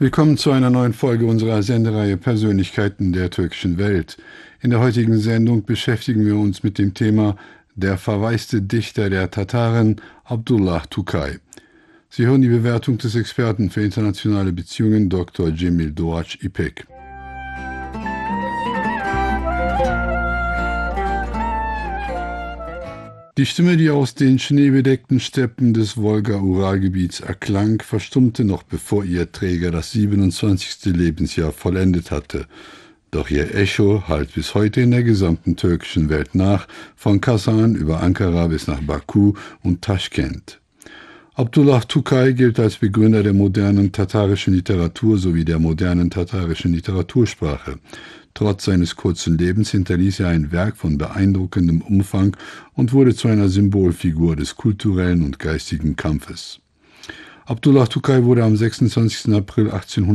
Willkommen zu einer neuen Folge unserer Sendereihe Persönlichkeiten der türkischen Welt. In der heutigen Sendung beschäftigen wir uns mit dem Thema der verwaiste Dichter der Tataren, Abdullah Tukay. Sie hören die Bewertung des Experten für internationale Beziehungen Dr. Cemil Doğaç İpek. Die Stimme, die aus den schneebedeckten Steppen des Wolga-Ural-Gebiets erklang, verstummte noch bevor ihr Träger das 27. Lebensjahr vollendet hatte. Doch ihr Echo hallt bis heute in der gesamten türkischen Welt nach, von Kasan über Ankara bis nach Baku und Taschkent. Abdullah Tukay gilt als Begründer der modernen tatarischen Literatur sowie der modernen tatarischen Literatursprache. Trotz seines kurzen Lebens hinterließ er ein Werk von beeindruckendem Umfang und wurde zu einer Symbolfigur des kulturellen und geistigen Kampfes. Abdullah Tukay wurde am 26. April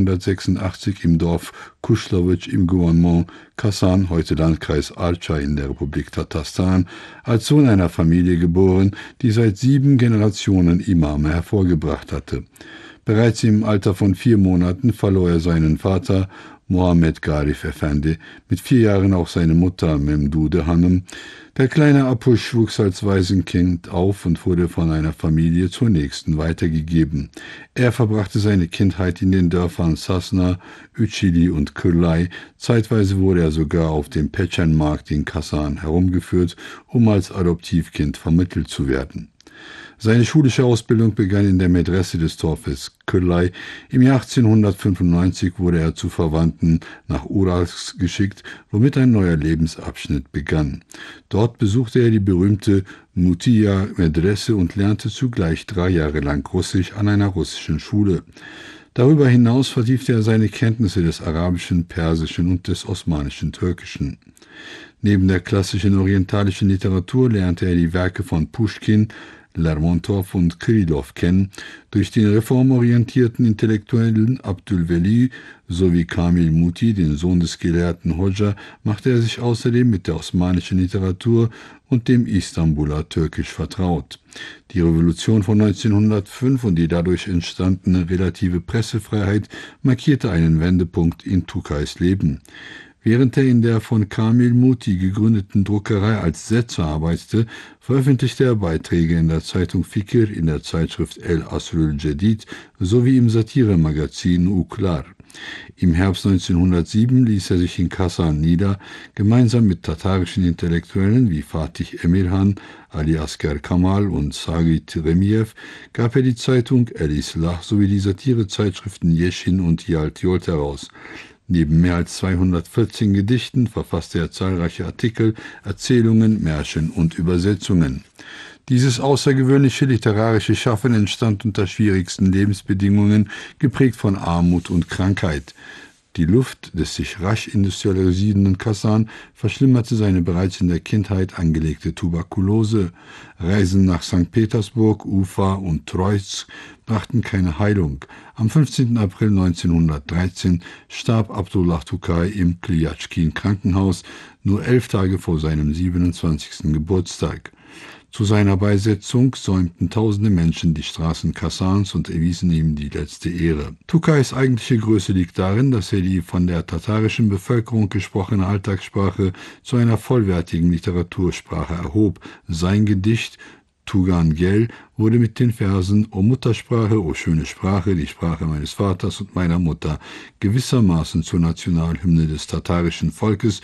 1886 im Dorf Kuşlaviç im Gouvernement Kasan, heute Landkreis Arça in der Republik Tatarstan, als Sohn einer Familie geboren, die seit 7 Generationen Imame hervorgebracht hatte. Bereits im Alter von 4 Monaten verlor er seinen Vater Muhammed Garif Efendi, mit 4 Jahren auch seine Mutter Memdude Hanım. Der kleine Apuş wuchs als Waisenkind auf und wurde von einer Familie zur nächsten weitergegeben. Er verbrachte seine Kindheit in den Dörfern Sasna, Üçili und Kırlay. Zeitweise wurde er sogar auf dem Peçenmarkt in Kasan herumgeführt, um als Adoptivkind vermittelt zu werden. Seine schulische Ausbildung begann in der Medrese des Dorfes Kırlay. Im Jahr 1895 wurde er zu Verwandten nach Urals geschickt, womit ein neuer Lebensabschnitt begann. Dort besuchte er die berühmte Mutiya Medrese und lernte zugleich 3 Jahre lang Russisch an einer russischen Schule. Darüber hinaus vertiefte er seine Kenntnisse des Arabischen, Persischen und des Osmanischen Türkischen. Neben der klassischen orientalischen Literatur lernte er die Werke von Puschkin, Lermontov und Krylov kennen. Durch den reformorientierten Intellektuellen Abdülveli sowie Kamil Muti, den Sohn des Gelehrten Hoxha, machte er sich außerdem mit der osmanischen Literatur und dem Istanbuler Türkisch vertraut. Die Revolution von 1905 und die dadurch entstandene relative Pressefreiheit markierte einen Wendepunkt in Tukays Leben. Während er in der von Kamil Muti gegründeten Druckerei als Setzer arbeitete, veröffentlichte er Beiträge in der Zeitung Fikir, in der Zeitschrift El Asrul Cedid sowie im Satiremagazin Uklar. Im Herbst 1907 ließ er sich in Kasan nieder. Gemeinsam mit tatarischen Intellektuellen wie Fatih Emirhan, Ali Asker Kamal und Sagit Remiev gab er die Zeitung El Islah sowie die Satirezeitschriften Yeşin und Yalt Yolt heraus. Neben mehr als 214 Gedichten verfasste er zahlreiche Artikel, Erzählungen, Märchen und Übersetzungen. Dieses außergewöhnliche literarische Schaffen entstand unter schwierigsten Lebensbedingungen, geprägt von Armut und Krankheit. Die Luft des sich rasch industrialisierenden Kasan verschlimmerte seine bereits in der Kindheit angelegte Tuberkulose. Reisen nach St. Petersburg, Ufa und Troitsk brachten keine Heilung. Am 15. April 1913 starb Abdullah Tukay im Klyatschkin-Krankenhaus, nur 11 Tage vor seinem 27. Geburtstag. Zu seiner Beisetzung säumten tausende Menschen die Straßen Kasans und erwiesen ihm die letzte Ehre. Tukays eigentliche Größe liegt darin, dass er die von der tatarischen Bevölkerung gesprochene Alltagssprache zu einer vollwertigen Literatursprache erhob. Sein Gedicht Tugan Gel wurde mit den Versen O Muttersprache, o schöne Sprache, die Sprache meines Vaters und meiner Mutter gewissermaßen zur Nationalhymne des tatarischen Volkes